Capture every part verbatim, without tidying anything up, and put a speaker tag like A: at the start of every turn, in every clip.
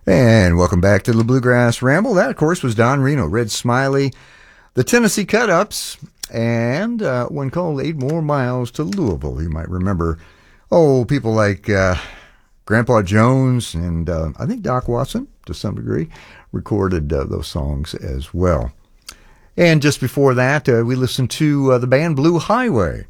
A: And welcome back to the Bluegrass Ramble. That, of course, was Don Reno, Red Smiley, the Tennessee Cut-Ups, and uh, one called Eight More Miles to Louisville. You might remember, oh, people like uh, Grandpa Jones and uh, I think Doc Watson, to some degree, recorded uh, those songs as well. And just before that, uh, we listened to uh, the band Blue Highway.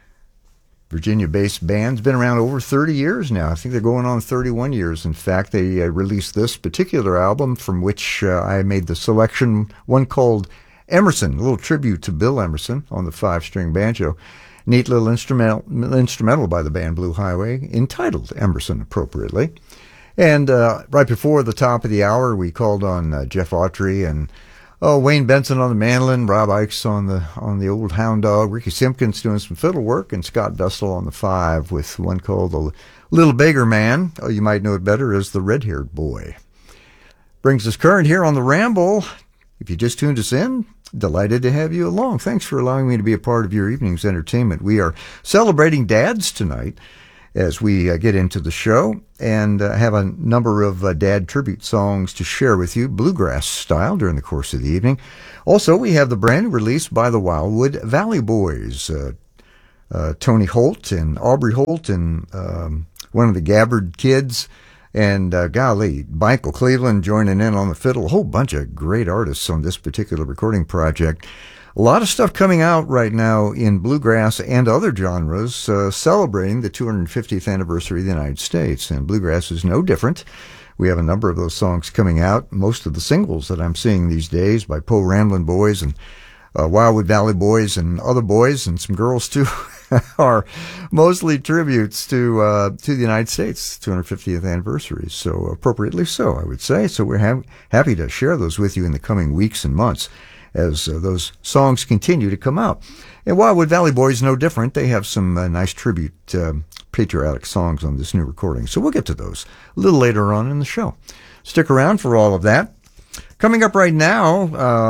A: Virginia-based band's been around over thirty years now. I think they're going on thirty-one years. In fact, they uh, released this particular album from which uh, I made the selection, one called Emerson, a little tribute to Bill Emerson on the five-string banjo. Neat little instrumental, instrumental by the band Blue Highway, entitled Emerson, appropriately. And uh, right before the top of the hour, we called on uh, Jeff Autry and Oh, Wayne Benson on the mandolin, Rob Ikes on the on the old hound dog, Ricky Simpkins doing some fiddle work, and Scott Dustle on the five with one called The Little Beggar Man. Oh, you might know it better as The Red-Haired Boy. Brings us current here on the Ramble. If you just tuned us in, delighted to have you along. Thanks for allowing me to be a part of your evening's entertainment. We are celebrating dads tonight as we uh, get into the show, and uh, have a number of uh, dad tribute songs to share with you, bluegrass style, during the course of the evening. Also, we have the brand new release by the Wildwood Valley Boys, uh, uh, Tony Holt and Aubrey Holt and um, one of the Gabbard kids, and uh, golly, Michael Cleveland joining in on the fiddle. A whole bunch of great artists on this particular recording project. A lot of stuff coming out right now in bluegrass and other genres uh, celebrating the two hundred fiftieth anniversary of the United States, and bluegrass is no different. We have a number of those songs coming out. Most of the singles that I'm seeing these days by Po Ramblin' Boys and uh, Wildwood Valley Boys and other boys and some girls too are mostly tributes to uh, to the United States two hundred fiftieth anniversary. So appropriately so, I would say. So we're ha- happy to share those with you in the coming weeks and months as uh, those songs continue to come out. And Wildwood Valley Boys, no different. They have some uh, nice tribute uh, patriotic songs on this new recording. So we'll get to those a little later on in the show. Stick around for all of that. Coming up right now,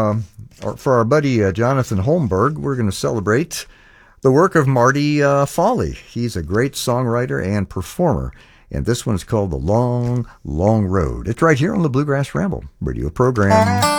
A: uh, for our buddy uh, Jonathan Holmberg, we're going to celebrate the work of Marty uh, Foley. He's a great songwriter and performer. And this one's called The Long, Long Road. It's right here on the Bluegrass Ramble radio program.